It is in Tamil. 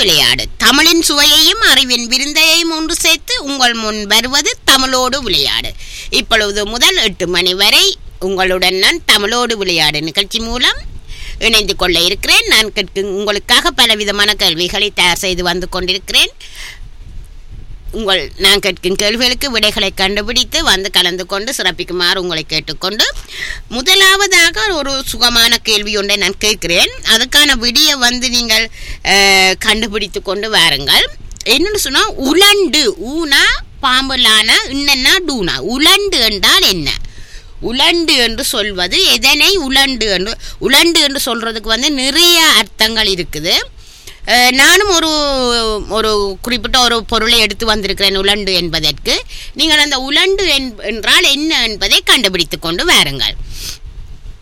விளையாடு. தமிழின் சுவையையும் அறிவின் விருந்தையையும் ஒன்று சேர்த்து உங்கள் முன் வருவது தமிழோடு விளையாடு. இப்பொழுது முதல் 8 மணி வரை உங்களுடன் நான் தமிழோடு விளையாடு நிகழ்ச்சி மூலம் இணைந்து கொள்ள இருக்கிறேன். நான் உங்களுக்காக பலவிதமான கேள்விகளை தயார் செய்து வந்து கொண்டிருக்கிறேன். நான் கேட்கும் கேள்விகளுக்கு விடைகளை கண்டுபிடித்து வந்து கலந்து கொண்டு சிறப்பிக்குமாறு உங்களை கேட்டுக்கொண்டு, முதலாவதாக ஒரு சுகமான கேள்வி ஒன்றை நான் கேட்கிறேன். அதுக்கான விடியை வந்து நீங்கள் கண்டுபிடித்து கொண்டு வாருங்கள். என்னன்னு சொன்னால், உலண்டு, ஊனா பாம்புலான இன்னன்னா டூனா, உலண்டு என்றால் என்ன? உலண்டு என்று சொல்வது எதனை உலண்டு என்று சொல்றதுக்கு வந்து நிறைய அர்த்தங்கள் இருக்குது. நானும் ஒரு குறிப்பிட்ட ஒரு பொருளை எடுத்து வந்திருக்கிறேன் உலண்டு என்பதற்கு. நீங்கள் அந்த உலண்டு என்றால் என்ன என்பதை கண்டுபிடித்து கொண்டு வாருங்கள்.